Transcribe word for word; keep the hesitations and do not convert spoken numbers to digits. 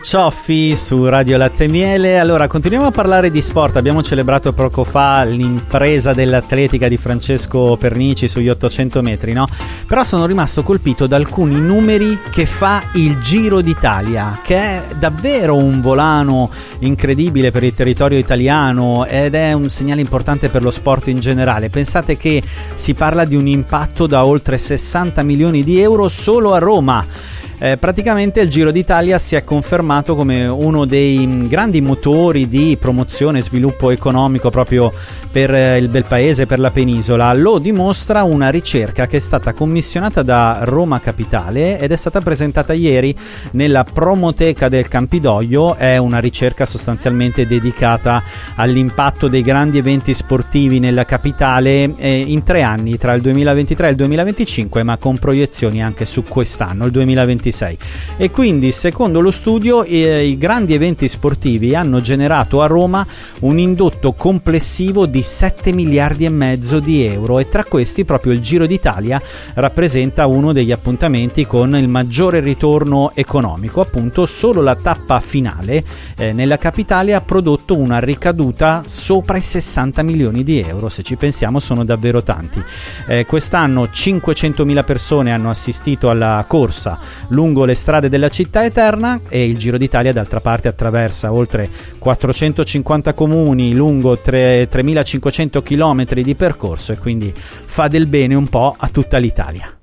Cioffi su Radio Latte e Miele. Allora, continuiamo a parlare di sport. Abbiamo celebrato poco fa l'impresa dell'atletica di Francesco Pernici sugli ottocento metri, no? Però sono rimasto colpito da alcuni numeri che fa il Giro d'Italia, che è davvero un volano incredibile per il territorio italiano ed è un segnale importante per lo sport in generale. Pensate che si parla di un impatto da oltre sessanta milioni di euro solo a Roma. Eh, praticamente il Giro d'Italia si è confermato come uno dei grandi motori di promozione e sviluppo economico proprio per eh, il bel paese, per la penisola. Lo dimostra una ricerca che è stata commissionata da Roma Capitale ed è stata presentata ieri nella Promoteca del Campidoglio. È una ricerca sostanzialmente dedicata all'impatto dei grandi eventi sportivi nella capitale eh, in tre anni, tra il duemilaventitré e il duemilaventicinque, ma con proiezioni anche su quest'anno, il duemilaventisei. E quindi, secondo lo studio, eh, i grandi eventi sportivi hanno generato a Roma un indotto complessivo di sette miliardi e mezzo di euro, e tra questi proprio il Giro d'Italia rappresenta uno degli appuntamenti con il maggiore ritorno economico. Appunto, solo la tappa finale eh, nella capitale ha prodotto una ricaduta sopra i sessanta milioni di euro. Se ci pensiamo, sono davvero tanti. Eh, quest'anno cinquecentomila persone hanno assistito alla corsa lungo le strade della città eterna, e il Giro d'Italia d'altra parte attraversa oltre quattrocentocinquanta comuni lungo tremilacinquecento chilometri di percorso, e quindi fa del bene un po' a tutta l'Italia.